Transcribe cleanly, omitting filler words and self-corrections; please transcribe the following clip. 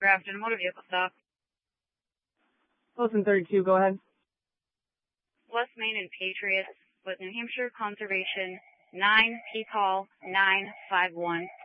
Grafton Motor Vehicle Stop. Wilson 32, go ahead. West Main and Patriots with New Hampshire Conservation 9 P-Call 951.